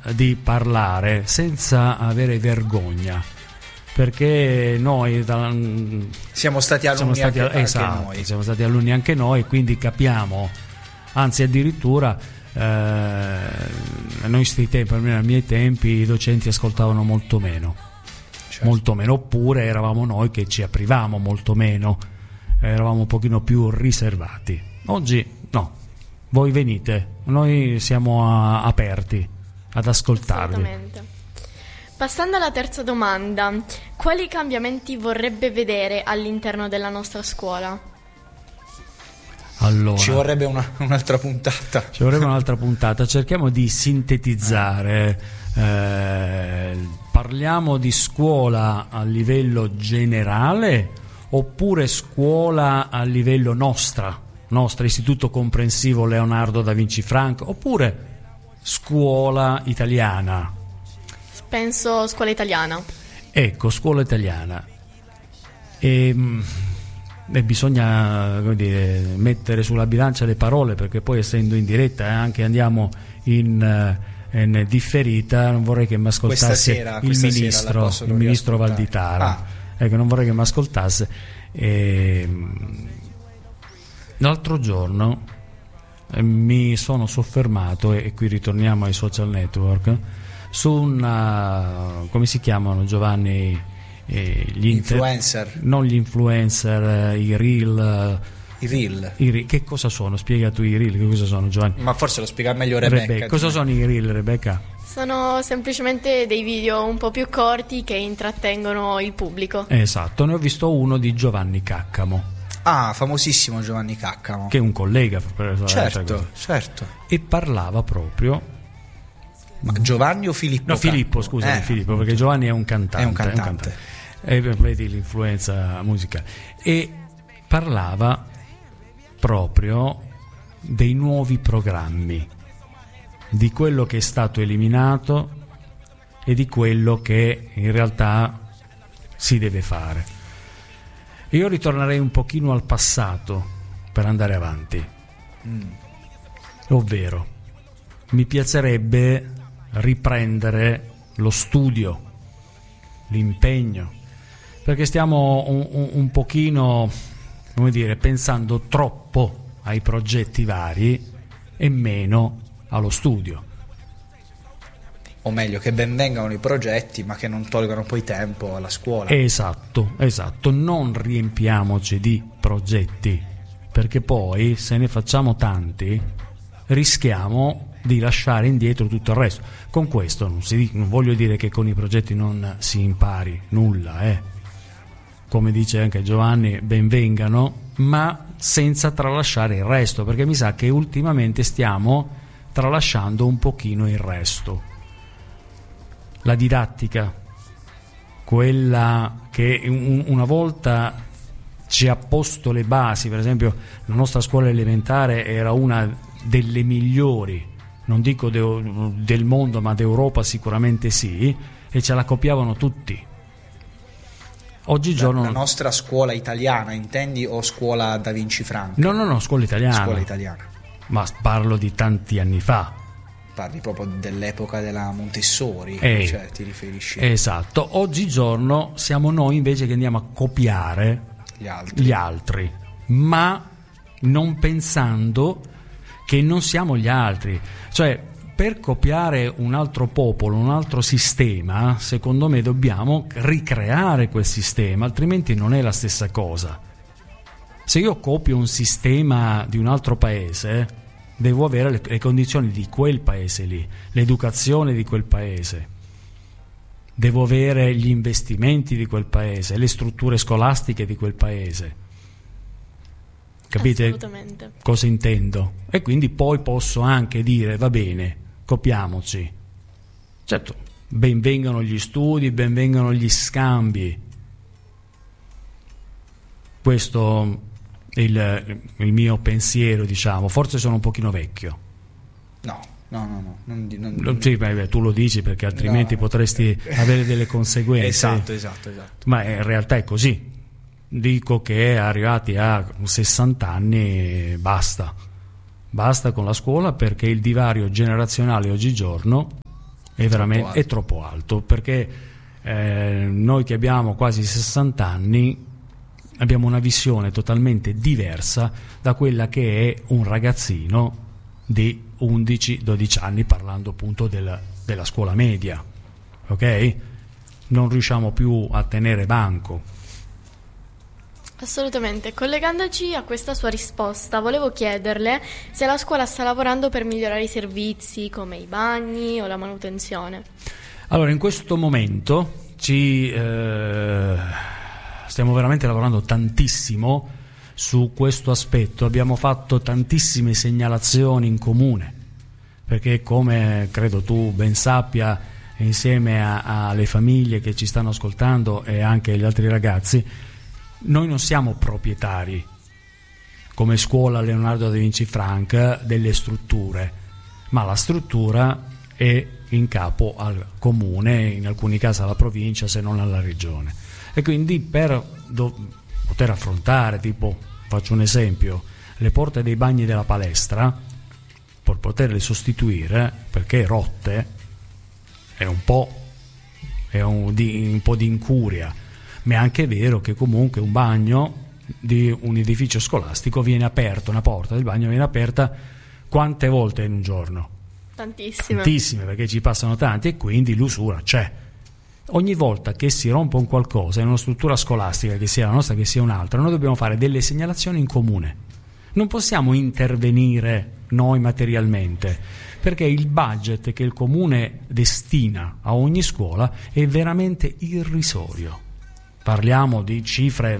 di parlare senza avere vergogna, perché noi siamo stati alunni siamo stati alunni anche noi, quindi capiamo, anzi addirittura a noi sti tempi, almeno ai miei tempi, i docenti ascoltavano molto meno. Certo. Molto meno, oppure eravamo noi che ci aprivamo molto meno, eravamo un pochino più riservati. Oggi no, voi venite, noi siamo aperti ad ascoltarvi. Assolutamente. Passando alla terza domanda, quali cambiamenti vorrebbe vedere all'interno della nostra scuola? Allora, ci vorrebbe un'altra puntata. Cerchiamo di sintetizzare. Parliamo di scuola a livello generale oppure scuola a livello nostro istituto comprensivo Leonardo da Vinci Franco, oppure scuola italiana? Penso scuola italiana. Ecco, scuola italiana. E bisogna, come dire, mettere sulla bilancia le parole, perché poi, essendo in diretta anche andiamo in differita, non vorrei che mi ascoltasse il ministro Valditara. Ecco, non vorrei che mi ascoltasse. L'altro giorno mi sono soffermato, e qui ritorniamo ai social network, su come si chiamano, Giovanni, gli influencer? Non gli influencer, i reel. Che cosa sono? Spiega tu i reel, che cosa sono, Giovanni? Ma forse lo spiega meglio Rebecca. Cosa sono i reel, Rebecca? Sono semplicemente dei video un po' più corti che intrattengono il pubblico. Esatto, ne ho visto uno di Giovanni Caccamo. Ah, famosissimo Giovanni Caccamo, che è un collega, certo. E parlava proprio. Ma Giovanni o Filippo? No, Filippo, scusami, Filippo, perché Giovanni è un cantante. Vedi l'influenza musicale. E parlava proprio dei nuovi programmi, di quello che è stato eliminato e di quello che in realtà si deve fare. Io ritornerei un pochino al passato per andare avanti. Ovvero, mi piacerebbe riprendere lo studio, l'impegno, perché stiamo un pochino, come dire, pensando troppo ai progetti vari e meno allo studio. O meglio, che ben vengano i progetti, ma che non tolgano poi tempo alla scuola. Esatto, non riempiamoci di progetti, perché poi se ne facciamo tanti rischiamo di lasciare indietro tutto il resto. Con questo non voglio dire che con i progetti non si impari nulla, come dice anche Giovanni, ben vengano, ma senza tralasciare il resto, perché mi sa che ultimamente stiamo tralasciando un pochino il resto. La didattica, quella che una volta ci ha posto le basi, per esempio la nostra scuola elementare era una delle migliori, non dico del mondo, ma d'Europa sicuramente sì, e ce la copiavano tutti. Oggigiorno la nostra scuola italiana, intendi, o scuola Da Vinci Franco? No, scuola italiana. Scuola italiana. Ma parlo di tanti anni fa. Parli proprio dell'epoca della Montessori, cioè ti riferisci? Esatto. Oggigiorno siamo noi invece che andiamo a copiare gli altri, ma non pensando che non siamo gli altri. Cioè, per copiare un altro popolo, un altro sistema, secondo me dobbiamo ricreare quel sistema, altrimenti non è la stessa cosa. Se io copio un sistema di un altro paese, devo avere le condizioni di quel paese lì, l'educazione di quel paese, devo avere gli investimenti di quel paese, le strutture scolastiche di quel paese. Capite? Assolutamente. Cosa intendo? E quindi poi posso anche dire, va bene, copiamoci. Certo, ben vengano gli studi, ben vengano gli scambi. Questo è il mio pensiero, diciamo. Forse sono un pochino vecchio. No. Sì, tu lo dici perché altrimenti potresti avere delle conseguenze. Esatto. Ma in realtà è così. Dico che arrivati a 60 anni basta con la scuola, perché il divario generazionale oggigiorno è troppo alto, perché noi che abbiamo quasi 60 anni abbiamo una visione totalmente diversa da quella che è un ragazzino di 11-12 anni, parlando appunto della scuola media, ok? Non riusciamo più a tenere banco. Assolutamente. Collegandoci a questa sua risposta, volevo chiederle se la scuola sta lavorando per migliorare i servizi come i bagni o la manutenzione. Allora, in questo momento stiamo veramente lavorando tantissimo su questo aspetto. Abbiamo fatto tantissime segnalazioni in comune, perché come credo tu ben sappia, insieme alle famiglie che ci stanno ascoltando e anche agli altri ragazzi, noi non siamo proprietari come scuola Leonardo da Vinci Frank delle strutture, ma la struttura è in capo al comune, in alcuni casi alla provincia, se non alla regione. E quindi per poter affrontare, tipo, faccio un esempio, le porte dei bagni della palestra, per poterle sostituire, perché rotte, è un po' di incuria, ma è anche vero che comunque un bagno di un edificio scolastico viene aperto, una porta del bagno viene aperta quante volte in un giorno? Tantissime, perché ci passano tanti, e quindi l'usura c'è. Ogni volta che si rompe un qualcosa in una struttura scolastica, che sia la nostra che sia un'altra, noi dobbiamo fare delle segnalazioni in comune. Non possiamo intervenire noi materialmente, perché il budget che il comune destina a ogni scuola è veramente irrisorio. Parliamo di cifre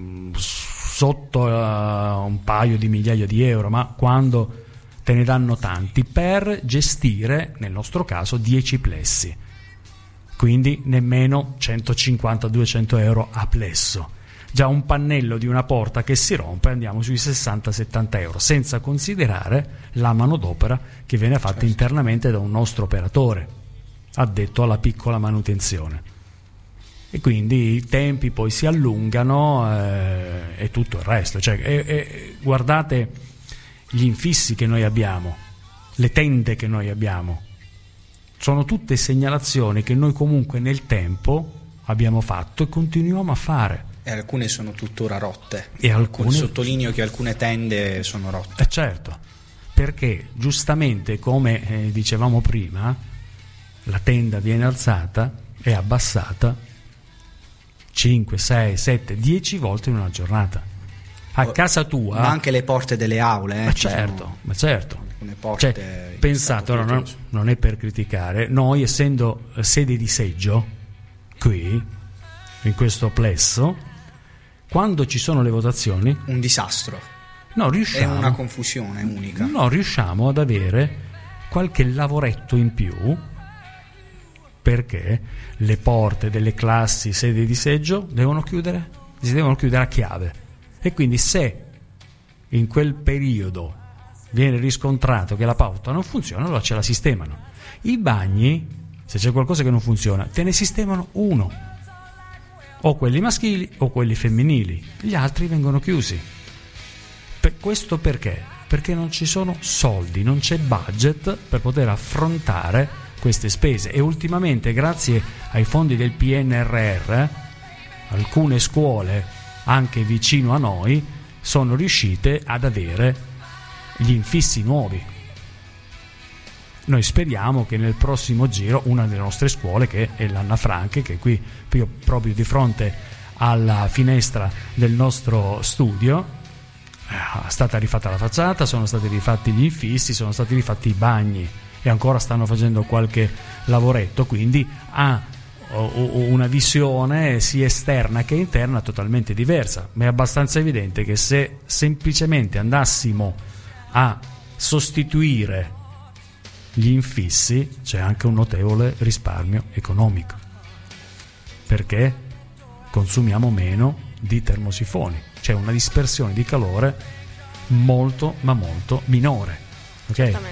sotto un paio di migliaia di euro, ma quando te ne danno tanti per gestire, nel nostro caso, 10 plessi, quindi nemmeno 150-200 euro a plesso. Già un pannello di una porta che si rompe andiamo sui 60-70 euro, senza considerare la manodopera che viene fatta internamente da un nostro operatore addetto alla piccola manutenzione, e quindi i tempi poi si allungano e tutto il resto. Guardate gli infissi che noi abbiamo, le tende che noi abbiamo, sono tutte segnalazioni che noi comunque nel tempo abbiamo fatto e continuiamo a fare. E alcune sono tuttora rotte. E alcune... Sottolineo che alcune tende sono rotte. Certo, perché giustamente, come dicevamo prima, la tenda viene alzata e abbassata 5, 6, 7, 10 volte in una giornata. A casa tua, ma anche le porte delle aule, ma certo. Alcune porte, pensate, ora non è per criticare, noi essendo sede di seggio qui in questo plesso, quando ci sono le votazioni, un disastro, è una confusione unica, non riusciamo ad avere qualche lavoretto in più, perché le porte delle classi sede di seggio si devono chiudere a chiave. E quindi se in quel periodo viene riscontrato che la porta non funziona, allora ce la sistemano. I bagni, se c'è qualcosa che non funziona, te ne sistemano uno, o quelli maschili o quelli femminili, gli altri vengono chiusi. Questo perché? Perché non ci sono soldi, non c'è budget per poter affrontare queste spese, e ultimamente, grazie ai fondi del PNRR, alcune scuole anche vicino a noi sono riuscite ad avere gli infissi nuovi. Noi speriamo che nel prossimo giro una delle nostre scuole, che è l'Anna Frank, che è qui proprio di fronte alla finestra del nostro studio, è stata rifatta la facciata, sono stati rifatti gli infissi, sono stati rifatti i bagni e ancora stanno facendo qualche lavoretto, quindi ha una visione sia esterna che interna totalmente diversa. Ma è abbastanza evidente che se semplicemente andassimo a sostituire gli infissi c'è anche un notevole risparmio economico, perché consumiamo meno di termosifoni, c'è una dispersione di calore molto ma molto minore, ok?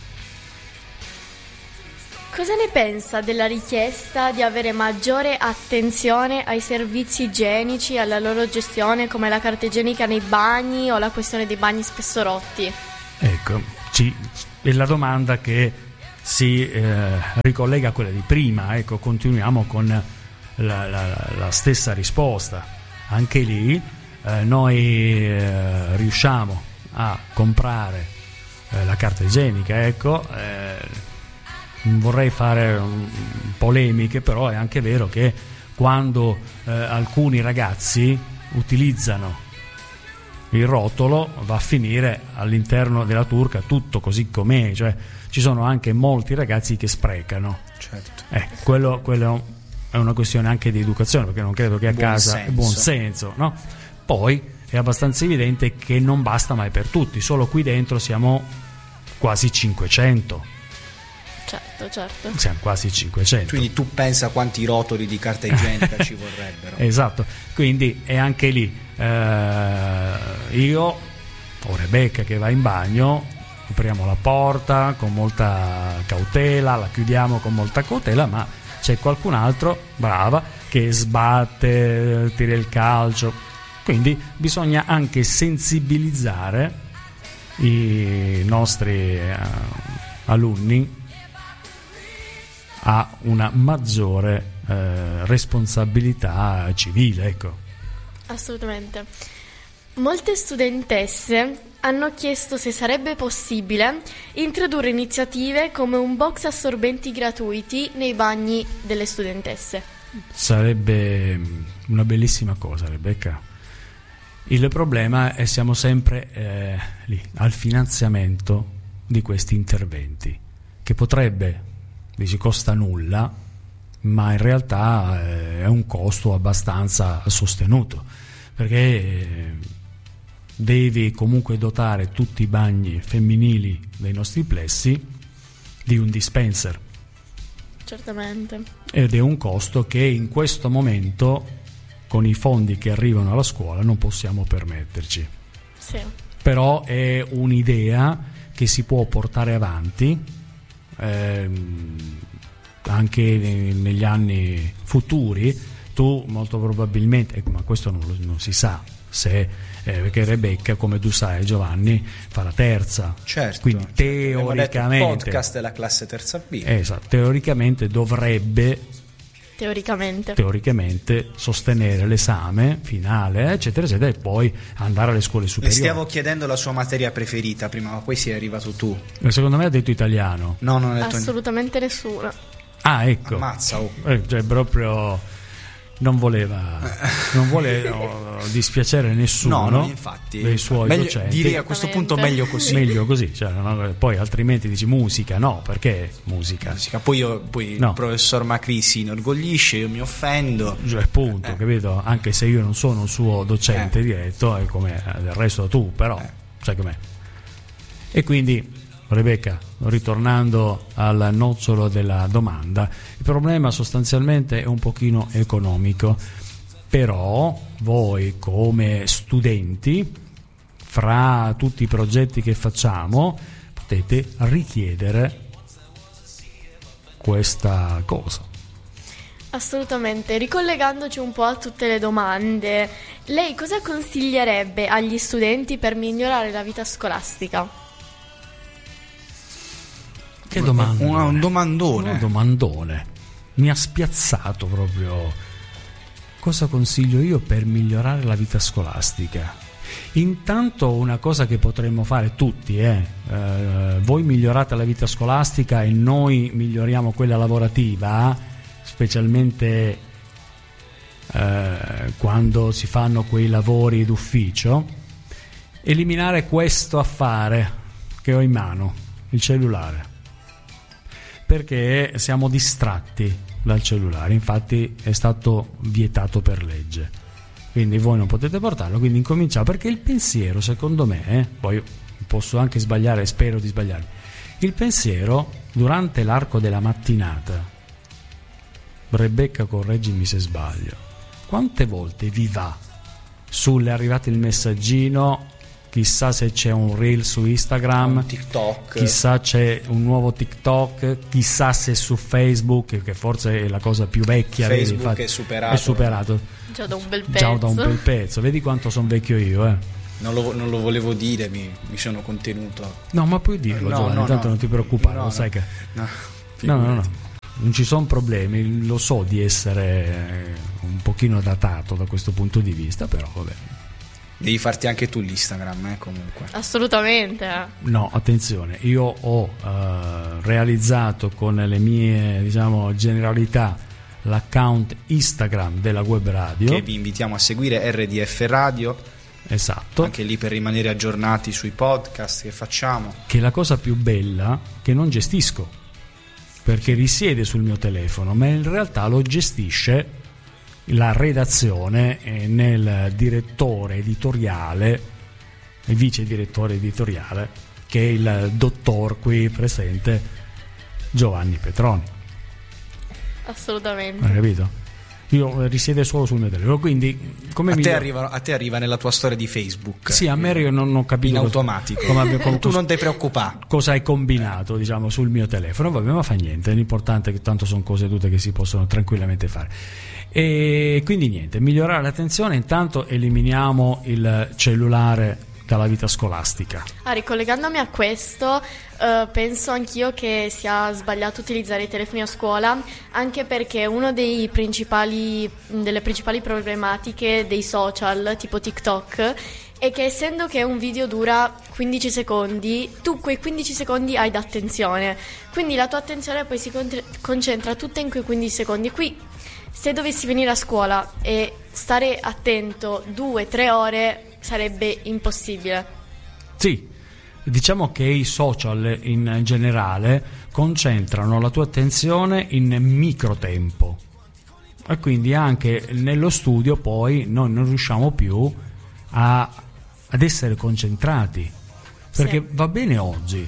Cosa ne pensa della richiesta di avere maggiore attenzione ai servizi igienici e alla loro gestione, come la carta igienica nei bagni o la questione dei bagni spesso rotti? Ecco, è la domanda che si ricollega a quella di prima. Ecco, continuiamo con la stessa risposta. Anche lì noi riusciamo a comprare la carta igienica, ecco. Non vorrei fare polemiche, però è anche vero che quando alcuni ragazzi utilizzano il rotolo, va a finire all'interno della turca tutto così com'è, cioè ci sono anche molti ragazzi che sprecano. Certo. Quello è una questione anche di educazione, perché non credo che a casa è buon senso, no? Poi è abbastanza evidente che non basta mai per tutti, solo qui dentro siamo quasi 500. Certo. Siamo quasi 500. Quindi tu pensa quanti rotoli di carta igienica ci vorrebbero. Esatto, quindi è anche lì io o Rebecca che va in bagno, apriamo la porta con molta cautela, la chiudiamo con molta cautela, ma c'è qualcun altro, brava, che sbatte, tira il calcio. Quindi bisogna anche sensibilizzare i nostri alunni a una maggiore responsabilità civile, ecco. Assolutamente. Molte studentesse hanno chiesto se sarebbe possibile introdurre iniziative come un box assorbenti gratuiti nei bagni delle studentesse. Sarebbe una bellissima cosa, Rebecca. Il problema è siamo sempre lì al finanziamento di questi interventi, che potrebbe, dici, costa nulla, ma in realtà è un costo abbastanza sostenuto, perché devi comunque dotare tutti i bagni femminili dei nostri plessi di un dispenser. Certamente. Ed è un costo che in questo momento, con i fondi che arrivano alla scuola, non possiamo permetterci. Sì. Però è un'idea che si può portare avanti anche negli anni futuri. Tu molto probabilmente, ma questo non si sa se perché Rebecca, come tu sai Giovanni, fa la terza, certo, quindi teoricamente il podcast della classe terza B, esatto, teoricamente dovrebbe teoricamente sostenere l'esame finale, eccetera eccetera, e poi andare alle scuole superiori. Le stavo chiedendo la sua materia preferita prima, ma poi sei arrivato tu. Secondo me ha detto italiano. No, non ha detto assolutamente nessuna. Ah, ecco. Ammazza, cioè proprio non vuole dispiacere nessuno, no, infatti, dei suoi docenti. Direi a questo punto meglio così, cioè, no, poi altrimenti dici musica, no, perché musica. Poi il professor Macri si inorgoglisce, io mi offendo, cioè, punto, capito? Anche se io non sono un suo docente diretto, è come del resto tu, però sai com'è. E quindi, Rebecca, ritornando al nocciolo della domanda, il problema sostanzialmente è un pochino economico, però voi come studenti, fra tutti i progetti che facciamo, potete richiedere questa cosa. Assolutamente. Ricollegandoci un po' a tutte le domande, lei cosa consiglierebbe agli studenti per migliorare la vita scolastica? Che domandone. Un domandone. Mi ha spiazzato proprio. Cosa consiglio io per migliorare la vita scolastica? Intanto una cosa che potremmo fare tutti voi migliorate la vita scolastica e noi miglioriamo quella lavorativa, specialmente quando si fanno quei lavori d'ufficio. Eliminare questo affare che ho in mano, il cellulare, perché siamo distratti dal cellulare. Infatti è stato vietato per legge, quindi voi non potete portarlo, quindi incominciamo, perché il pensiero, secondo me, poi posso anche sbagliare, spero di sbagliare, il pensiero durante l'arco della mattinata, Rebecca correggimi se sbaglio, quante volte vi va sulle arrivate il messaggino, chissà se c'è un reel su Instagram, un TikTok, chissà c'è un nuovo TikTok, chissà se su Facebook, che forse è la cosa più vecchia. Facebook vedi, è superato già da un bel pezzo. Vedi quanto sono vecchio io, Non lo volevo dire, mi sono contenuto. No, ma puoi dirlo, Giovanni, tanto non ti preoccupare, lo sai che... No. Non ci sono problemi, lo so di essere un pochino datato da questo punto di vista, però vabbè. Devi farti anche tu l'Instagram, comunque. Assolutamente. No, attenzione, io ho realizzato con le mie, diciamo, generalità l'account Instagram della Web Radio, che vi invitiamo a seguire, RDF Radio. Esatto. Anche lì per rimanere aggiornati sui podcast che facciamo. Che è la cosa più bella, che non gestisco, perché risiede sul mio telefono, ma in realtà lo gestisce la redazione nel direttore editoriale, il vice direttore editoriale, che è il dottor qui presente Giovanni Petroni. Assolutamente. Hai capito? Io risiede solo sul mio telefono, quindi come a te arriva nella tua storia di Facebook. Sì, a me non ho capito in automatico. Tu non ti preoccupare. Cosa hai combinato, diciamo, sul mio telefono? Vabbè, ma fa niente, l'importante è che tanto sono cose tutte che si possono tranquillamente fare. E quindi niente, migliorare l'attenzione, intanto eliminiamo il cellulare dalla vita scolastica. Ricollegandomi a questo, penso anch'io che sia sbagliato utilizzare i telefoni a scuola, anche perché una delle principali problematiche dei social tipo TikTok è che, essendo che un video dura 15 secondi, tu quei 15 secondi hai d'attenzione, quindi la tua attenzione poi si concentra tutta in quei 15 secondi. Qui, se dovessi venire a scuola e stare attento 2-3 ore, sarebbe impossibile. Sì, diciamo che i social in generale concentrano la tua attenzione in microtempo, e quindi anche nello studio poi noi non riusciamo più ad essere concentrati, perché sì. Va bene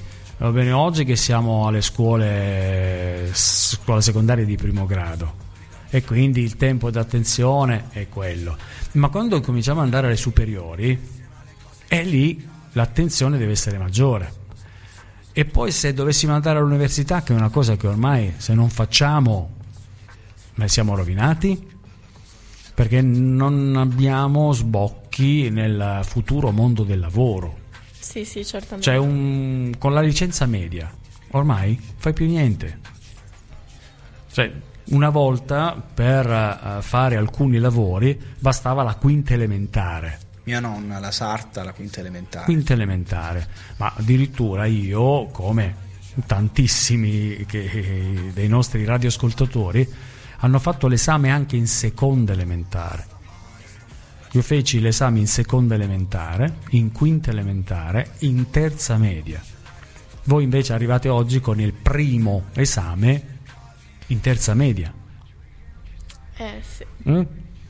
oggi che siamo alle scuole secondarie di primo grado, e quindi il tempo d'attenzione è quello, ma quando cominciamo ad andare alle superiori, è lì l'attenzione deve essere maggiore. E poi, se dovessimo andare all'università, che è una cosa che ormai, se non facciamo, siamo rovinati, perché non abbiamo sbocchi nel futuro mondo del lavoro. Sì, certamente. Cioè, con la licenza media ormai fai più niente. Cioè, una volta per fare alcuni lavori bastava la quinta elementare. Mia nonna, la sarta, la quinta elementare. Ma addirittura io, come tantissimi dei nostri radioascoltatori, hanno fatto l'esame anche in seconda elementare. Io feci l'esame in seconda elementare, in quinta elementare, in terza media. Voi invece arrivate oggi con il primo esame in terza media. Sì.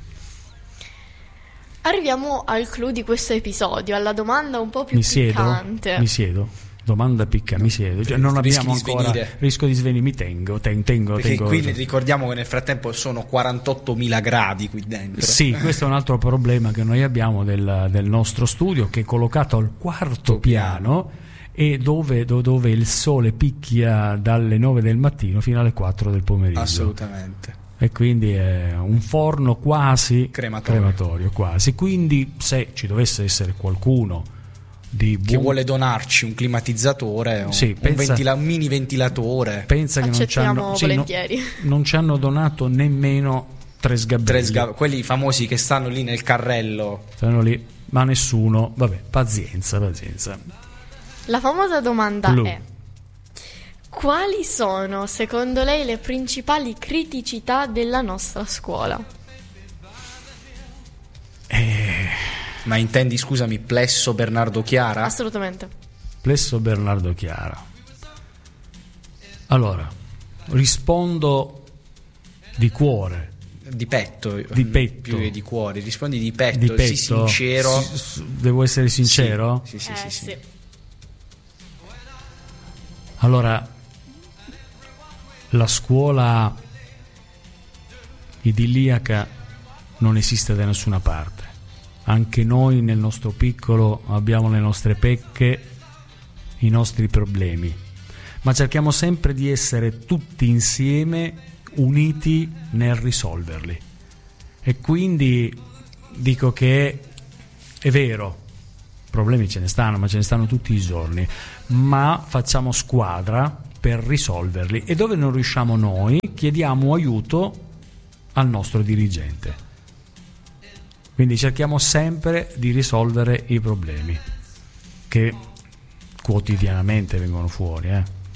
Arriviamo al clou di questo episodio, alla domanda un po' più piccante. Mi siedo. Domanda piccante, mi siedo. Cioè, non abbiamo ancora rischio di svenire, mi tengo. Perché qui ricordiamo che nel frattempo sono 48.000 gradi qui dentro. Sì, questo è un altro problema che noi abbiamo del nostro studio, che è collocato al quarto piano, e dove il sole picchia dalle 9 del mattino fino alle 4 del pomeriggio. Assolutamente. E quindi è un forno quasi crematorio quasi. Quindi, se ci dovesse essere qualcuno che vuole donarci un climatizzatore, un mini ventilatore, pensa che volentieri. Non ci hanno donato nemmeno 3 sgabelli. Quelli famosi che stanno lì nel carrello. Stanno lì, ma nessuno. Vabbè, pazienza. La famosa domanda è: quali sono, secondo lei, le principali criticità della nostra scuola? Ma intendi, scusami, Plesso Bernardo Chiara? Assolutamente. Plesso Bernardo Chiara. Allora, rispondo di cuore. Di petto. Più che di cuore. Rispondi di petto. Sì, sincero. Devo essere sincero? Sì. Allora, la scuola idilliaca non esiste da nessuna parte. Anche noi nel nostro piccolo abbiamo le nostre pecche, i nostri problemi, ma cerchiamo sempre di essere tutti insieme uniti nel risolverli. E quindi dico che è vero, problemi ce ne stanno, ma ce ne stanno tutti i giorni, ma facciamo squadra per risolverli, e dove non riusciamo noi chiediamo aiuto al nostro dirigente. Quindi cerchiamo sempre di risolvere i problemi che quotidianamente vengono fuori.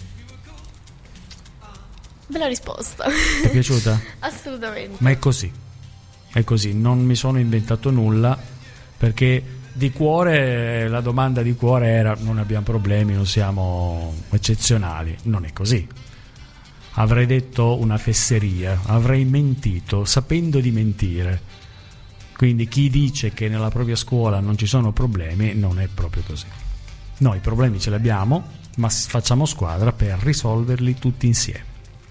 Bella risposta. Ti è piaciuta? Assolutamente. Ma è così, non mi sono inventato nulla, perché di cuore, la domanda di cuore era: non abbiamo problemi, non siamo eccezionali. Non è così. Avrei detto una fesseria, avrei mentito sapendo di mentire. Quindi chi dice che nella propria scuola non ci sono problemi non è proprio così. Noi i problemi ce li abbiamo, ma facciamo squadra per risolverli tutti insieme.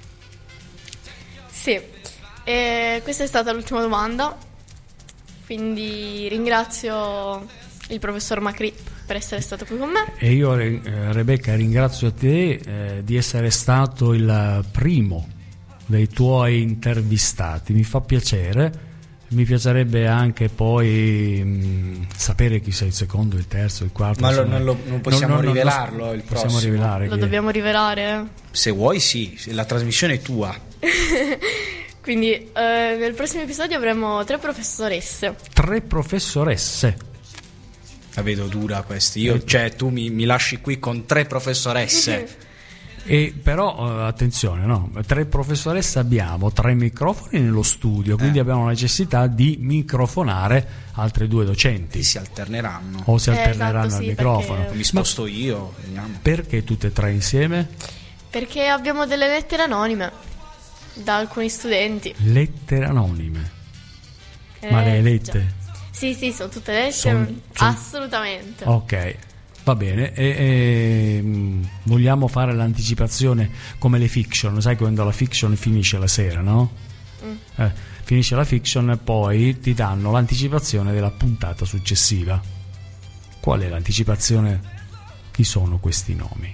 Sì, e questa è stata l'ultima domanda, quindi ringrazio il professor Macri per essere stato qui con me. E io, Rebecca, ringrazio te di essere stato il primo dei tuoi intervistati. Mi fa piacere. Mi piacerebbe anche poi sapere chi sei il secondo, il terzo, il quarto. Ma non possiamo rivelarlo il prossimo. Possiamo rivelare. Lo dobbiamo rivelare? Se vuoi sì, la trasmissione è tua. Quindi nel prossimo episodio avremo 3 professoresse. 3 professoresse. La vedo dura questa. Tu mi lasci qui con 3 professoresse. E però attenzione, no? 3 professoresse, abbiamo 3 microfoni nello studio, quindi abbiamo la necessità di microfonare altre 2 docenti. E si alterneranno. O si alterneranno esatto, al sì, microfono. perché... Mi sposto io, vediamo. Perché tutte e 3 insieme? Perché abbiamo delle lettere anonime da alcuni studenti. Lettere anonime? Ma le hai lette? Sì, sono tutte lettere. Assolutamente. Ok. Va bene, vogliamo fare l'anticipazione come le fiction, sai quando la fiction finisce la sera, no? Finisce la fiction e poi ti danno l'anticipazione della puntata successiva. Qual è l'anticipazione? Chi sono questi nomi?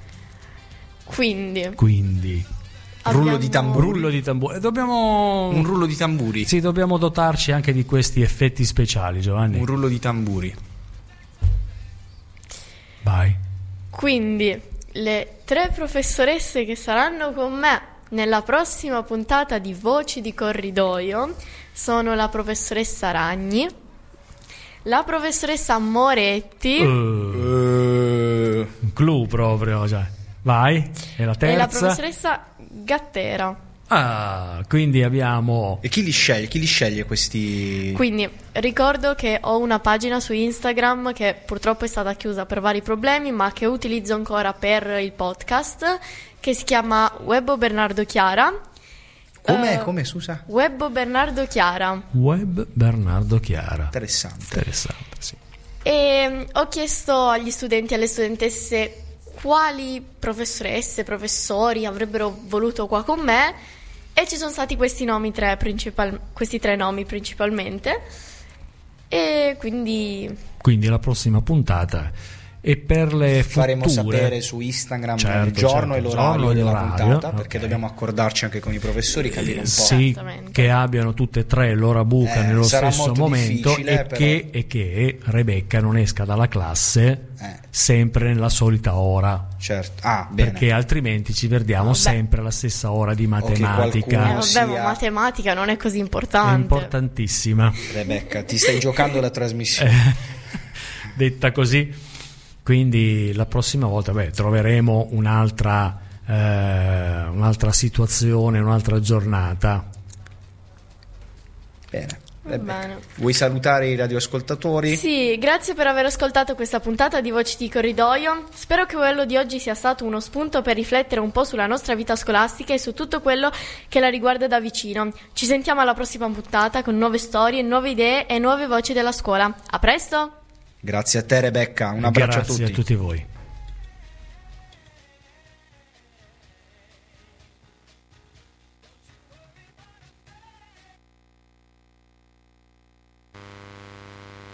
Quindi Rullo di tamburi. Dobbiamo un rullo di tamburi. Sì, dobbiamo dotarci anche di questi effetti speciali, Giovanni. Un rullo di tamburi. Vai. Quindi le 3 professoresse che saranno con me nella prossima puntata di Voci di Corridoio sono la professoressa Ragni, la professoressa Moretti, un clou proprio, cioè. Vai. E la terza? E la professoressa Gattera. Quindi abbiamo... E chi li sceglie questi? Quindi ricordo che ho una pagina su Instagram che purtroppo è stata chiusa per vari problemi, ma che utilizzo ancora per il podcast, che si chiama Webbo Bernardo Chiara. Come Susa? Webbo Bernardo Chiara. Web Bernardo Chiara. Interessante, sì. E ho chiesto agli studenti e alle studentesse quali professoresse, professori avrebbero voluto qua con me, e ci sono stati questi questi 3 nomi principalmente, e quindi la prossima puntata, e per le faremo future sapere su Instagram il giorno e l'orario della puntata, perché dobbiamo accordarci anche con i professori, capire un po'. Sì, che abbiano tutte e 3 l'ora buca nello stesso momento, e che Rebecca non esca dalla classe sempre nella solita ora. Certo. Bene. Perché altrimenti ci perdiamo sempre la stessa ora di matematica. Ma matematica non è così importante. È importantissima. Rebecca, ti stai giocando la trasmissione. Detta così. Quindi la prossima volta troveremo un'altra situazione, un'altra giornata. Bene. Bene. Vuoi salutare i radioascoltatori? Sì, grazie per aver ascoltato questa puntata di Voci di Corridoio. Spero che quello di oggi sia stato uno spunto per riflettere un po' sulla nostra vita scolastica e su tutto quello che la riguarda da vicino. Ci sentiamo alla prossima puntata con nuove storie, nuove idee e nuove voci della scuola. A presto! Grazie a te, Rebecca, un abbraccio a tutti. Grazie a tutti voi.